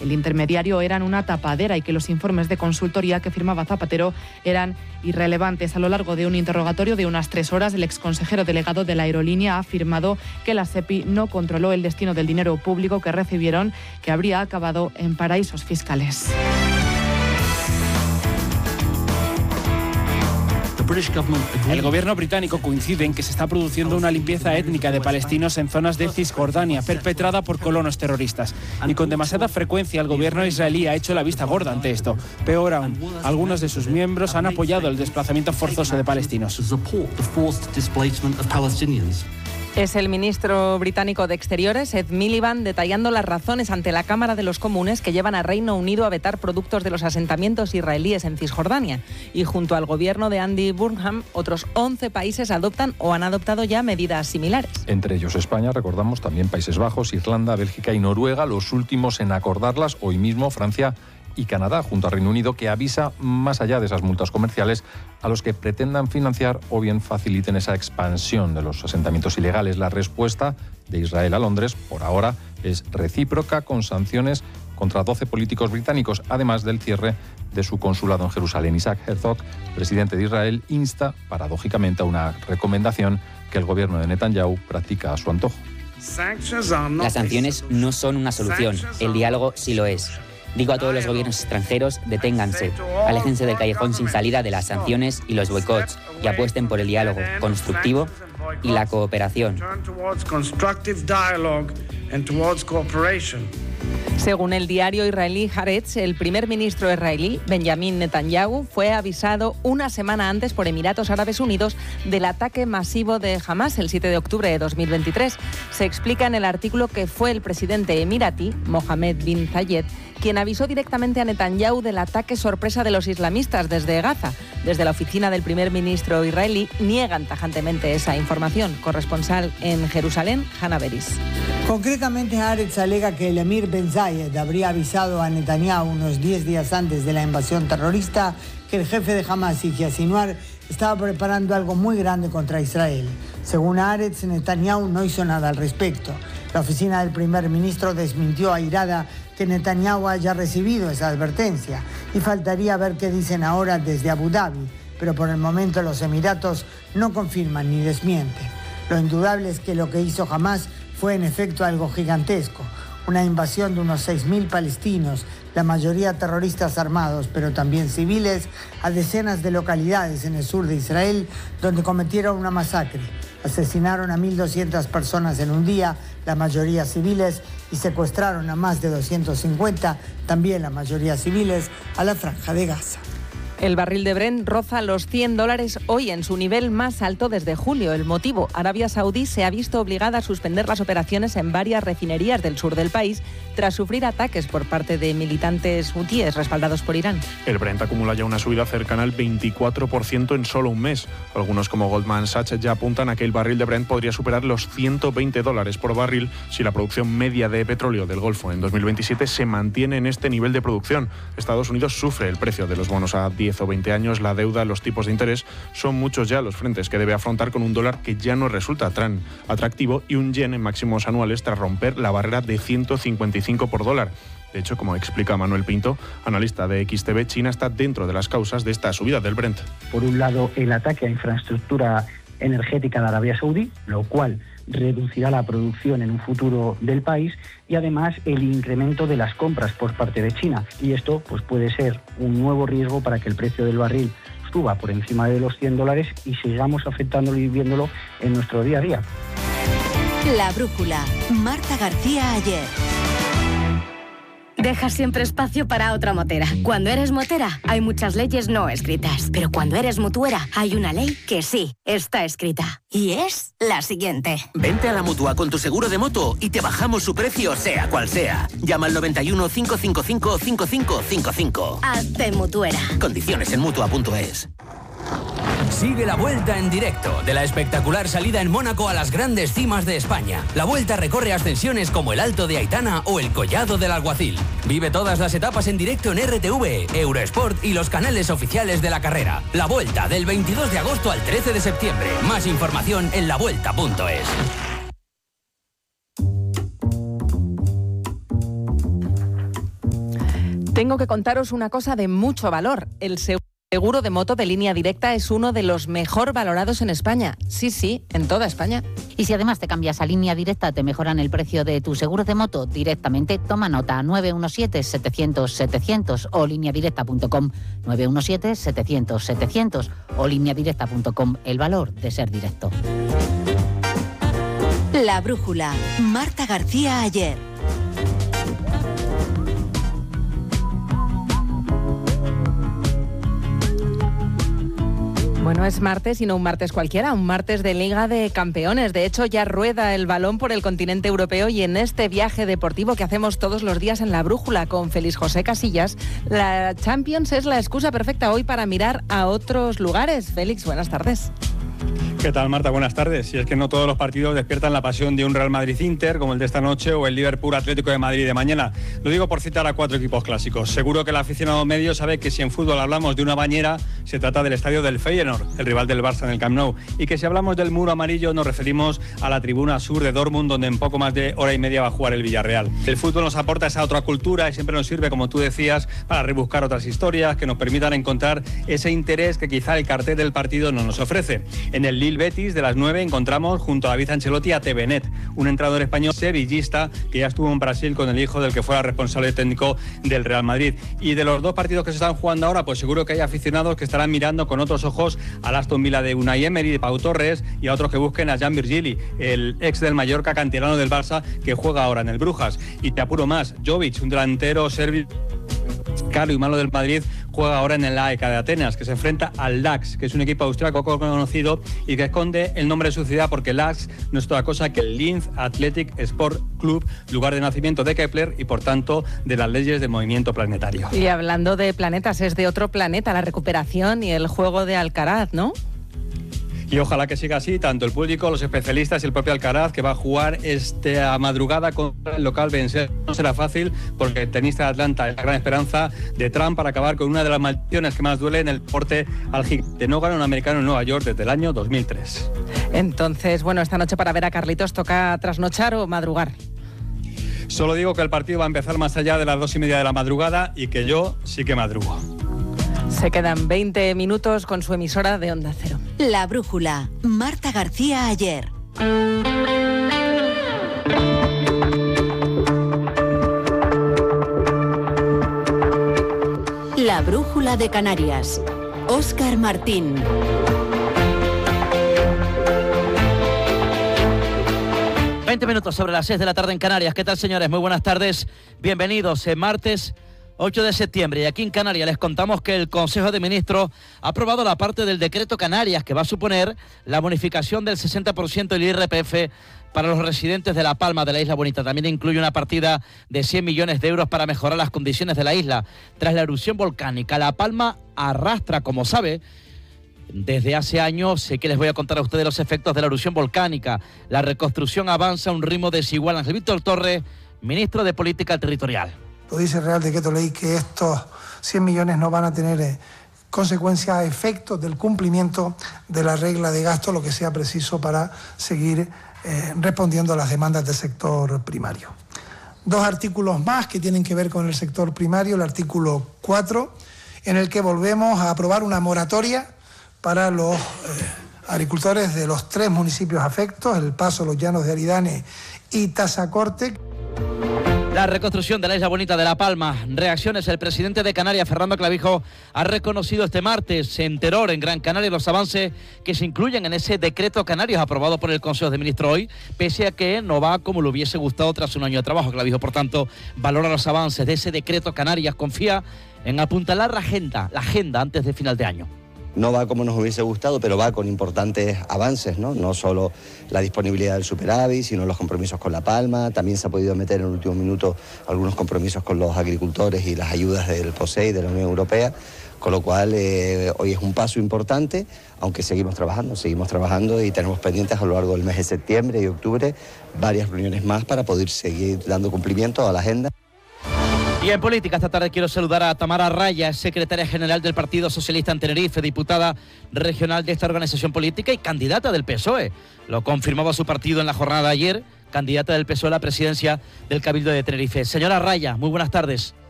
el intermediario eran una tapadera y que los informes de consultoría que firmaba Zapatero eran irrelevantes. A lo largo de un interrogatorio de unas 3 horas, el exconsejero delegado de la aerolínea ha afirmado que la SEPI no controló el destino del dinero público que recibieron, que habría acabado en paraísos fiscales. El gobierno británico coincide en que se está produciendo una limpieza étnica de palestinos en zonas de Cisjordania, perpetrada por colonos terroristas. Y con demasiada frecuencia el gobierno israelí ha hecho la vista gorda ante esto. Peor aún, algunos de sus miembros han apoyado el desplazamiento forzoso de palestinos. Es el ministro británico de Exteriores, Ed Miliband, detallando las razones ante la Cámara de los Comunes que llevan a Reino Unido a vetar productos de los asentamientos israelíes en Cisjordania. Y junto al gobierno de Andy Burnham, otros 11 países adoptan o han adoptado ya medidas similares. Entre ellos España, recordamos, también Países Bajos, Irlanda, Bélgica y Noruega, los últimos en acordarlas. Hoy mismo Francia y Canadá, junto al Reino Unido, que avisa, más allá de esas multas comerciales, a los que pretendan financiar o bien faciliten esa expansión de los asentamientos ilegales. La respuesta de Israel a Londres, por ahora, es recíproca, con sanciones contra 12 políticos británicos, además del cierre de su consulado en Jerusalén. Isaac Herzog, presidente de Israel, insta, paradójicamente, a una recomendación que el gobierno de Netanyahu practica a su antojo. Las sanciones no son una solución, el diálogo sí lo es. Digo a todos los gobiernos extranjeros, deténganse, aléjense del callejón sin salida de las sanciones y los boicots y apuesten por el diálogo constructivo y la cooperación. Según el diario israelí Haaretz, el primer ministro israelí, Benjamin Netanyahu, fue avisado una semana antes por Emiratos Árabes Unidos del ataque masivo de Hamas el 7 de octubre de 2023. Se explica en el artículo que fue el presidente emiratí, Mohammed bin Zayed, quien avisó directamente a Netanyahu del ataque sorpresa de los islamistas desde Gaza. Desde la oficina del primer ministro israelí niegan tajantemente esa información. Corresponsal en Jerusalén, Hannah Beris. Concretamente, Haaretz alega que el emir Ben Zayed habría avisado a Netanyahu unos 10 días antes de la invasión terrorista que el jefe de Hamas, Yahya Sinwar, estaba preparando algo muy grande contra Israel. Según Haaretz, Netanyahu no hizo nada al respecto. La oficina del primer ministro desmintió airada que Netanyahu haya recibido esa advertencia y faltaría ver qué dicen ahora desde Abu Dhabi, pero por el momento los Emiratos no confirman ni desmienten. Lo indudable es que lo que hizo Hamas fue en efecto algo gigantesco, una invasión de unos 6.000 palestinos, la mayoría terroristas armados, pero también civiles, a decenas de localidades en el sur de Israel, donde cometieron una masacre. Asesinaron a 1.200 personas en un día, la mayoría civiles, y secuestraron a más de 250, también la mayoría civiles, a la Franja de Gaza. El barril de Brent roza los $100 hoy en su nivel más alto desde julio. El motivo, Arabia Saudí se ha visto obligada a suspender las operaciones en varias refinerías del sur del país tras sufrir ataques por parte de militantes hutíes respaldados por Irán. El Brent acumula ya una subida cercana al 24% en solo un mes. Algunos como Goldman Sachs ya apuntan a que el barril de Brent podría superar los $120 por barril si la producción media de petróleo del Golfo en 2027 se mantiene en este nivel de producción. Estados Unidos sufre el precio de los bonos a 10 o 20 años, la deuda, los tipos de interés, son muchos ya los frentes que debe afrontar con un dólar que ya no resulta tan atractivo y un yen en máximos anuales tras romper la barrera de 155 por dólar. De hecho, como explica Manuel Pinto, analista de XTV, China está dentro de las causas de esta subida del Brent. Por un lado, el ataque a infraestructura energética de Arabia Saudí, lo cual reducirá la producción en un futuro del país, y además el incremento de las compras por parte de China. Y esto pues puede ser un nuevo riesgo para que el precio del barril suba por encima de los $100 y sigamos afectándolo y viéndolo en nuestro día a día. La brújula. Marta García Ayer. Deja siempre espacio para otra motera. Cuando eres motera, hay muchas leyes no escritas. Pero cuando eres mutuera, hay una ley que sí está escrita. Y es la siguiente. Vente a la Mutua con tu seguro de moto y te bajamos su precio, sea cual sea. Llama al 91 555 5555. Hazte mutuera. Condiciones en Mutua.es. Sigue la Vuelta en directo de la espectacular salida en Mónaco a las grandes cimas de España. La Vuelta recorre ascensiones como el Alto de Aitana o el Collado del Alguacil. Vive todas las etapas en directo en RTV, Eurosport y los canales oficiales de la carrera. La Vuelta del 22 de agosto al 13 de septiembre. Más información en lavuelta.es. Tengo que contaros una cosa de mucho valor. El seguro de moto de Línea Directa es uno de los mejor valorados en España. Sí, en toda España. Y si además te cambias a Línea Directa, te mejoran el precio de tu seguro de moto directamente. Toma nota, 917-700-700 o lineadirecta.com. 917-700-700 o lineadirecta.com. El valor de ser directo. La brújula. Marta García Ayer. Bueno, es martes y no un martes cualquiera, un martes de Liga de Campeones. De hecho, ya rueda el balón por el continente europeo y en este viaje deportivo que hacemos todos los días en La Brújula con Félix José Casillas, la Champions es la excusa perfecta hoy para mirar a otros lugares. Félix, buenas tardes. ¿Qué tal, Marta? Buenas tardes. Si es que no todos los partidos despiertan la pasión de un Real Madrid-Inter, como el de esta noche, o el Liverpool-Atlético de Madrid de mañana. Lo digo por citar a 4 equipos clásicos. Seguro que el aficionado medio sabe que si en fútbol hablamos de una bañera, se trata del estadio del Feyenoord, el rival del Barça en el Camp Nou, y que si hablamos del muro amarillo nos referimos a la tribuna sur de Dortmund, donde en poco más de hora y media va a jugar el Villarreal. El fútbol nos aporta esa otra cultura y siempre nos sirve, como tú decías, para rebuscar otras historias que nos permitan encontrar ese interés que quizá el cartel del partido no nos ofrece. En el Lille-Betis de las 9 encontramos junto a David Ancelotti a Tevenet, un entrenador español sevillista que ya estuvo en Brasil con el hijo del que fuera responsable técnico del Real Madrid. Y de los 2 partidos que se están jugando ahora, pues seguro que hay aficionados que estarán mirando con otros ojos al Aston Villa de Unai Emery, de Pau Torres, y a otros que busquen a Jan Virgili, el ex del Mallorca, canterano del Barça, que juega ahora en el Brujas. Y te apuro más, Jovic, un delantero serbio caro y malo del Madrid, juega ahora en el AEK de Atenas, que se enfrenta al Laks, que es un equipo austriaco conocido y que esconde el nombre de su ciudad, porque Laks no es otra cosa que el Linz Athletic Sport Club, lugar de nacimiento de Kepler y por tanto de las leyes del movimiento planetario. Y hablando de planetas, es de otro planeta la recuperación y el juego de Alcaraz, ¿no? Y ojalá que siga así, tanto el público, los especialistas y el propio Alcaraz, que va a jugar esta madrugada contra el local Vencer. No será fácil porque el tenista de Atlanta es la gran esperanza de Trump para acabar con una de las maldiciones que más duele en el deporte al gigante. No gana un americano en Nueva York desde el año 2003. Entonces, bueno, esta noche para ver a Carlitos, ¿toca trasnochar o madrugar? Solo digo que el partido va a empezar más allá de las 2:30 de la madrugada y que yo sí que madrugo. Se quedan 20 minutos con su emisora de Onda Cero. La Brújula. Marta García Ayer. La Brújula de Canarias. Óscar Martín. Minutos sobre las 6 de la tarde en Canarias. ¿Qué tal, señores? Muy buenas tardes. Bienvenidos. Martes 8 de septiembre y aquí en Canarias les contamos que el Consejo de Ministros ha aprobado la parte del decreto Canarias que va a suponer la bonificación del 60% del IRPF para los residentes de La Palma de la Isla Bonita. También incluye una partida de 100 millones de euros para mejorar las condiciones de la isla. Tras la erupción volcánica, La Palma arrastra, como sabe, desde hace años. Sé que les voy a contar a ustedes los efectos de la erupción volcánica. La reconstrucción avanza a un ritmo desigual. Ángel Víctor Torres, ministro de Política Territorial. Lo dice el Real Decreto Ley que estos 100 millones no van a tener consecuencias, efectos del cumplimiento de la regla de gasto, lo que sea preciso para seguir respondiendo a las demandas del sector primario. 2 artículos más que tienen que ver con el sector primario. El artículo 4, en el que volvemos a aprobar una moratoria para los agricultores de los 3 municipios afectos, El Paso, Los Llanos de Aridane y Tazacorte. La reconstrucción de la Isla Bonita de La Palma. Reacciones. El presidente de Canarias, Fernando Clavijo, ha reconocido este martes en Teror, en Gran Canaria, los avances que se incluyen en ese decreto Canarias aprobado por el Consejo de Ministros hoy, pese a que no va como le hubiese gustado tras un año de trabajo. Clavijo, por tanto, valora los avances de ese decreto Canarias, confía en apuntalar la agenda antes de final de año. No va como nos hubiese gustado, pero va con importantes avances, ¿no? No solo la disponibilidad del superávit, sino los compromisos con La Palma. También se ha podido meter en el último minuto algunos compromisos con los agricultores y las ayudas del POSEI, de la Unión Europea, con lo cual hoy es un paso importante, aunque seguimos trabajando y tenemos pendientes a lo largo del mes de septiembre y octubre varias reuniones más para poder seguir dando cumplimiento a la agenda. Y en política esta tarde quiero saludar a Tamara Raya, secretaria general del Partido Socialista en Tenerife, diputada regional de esta organización política y candidata del PSOE. Lo confirmaba su partido en la jornada de ayer, candidata del PSOE a la presidencia del Cabildo de Tenerife. Señora Raya, muy buenas tardes.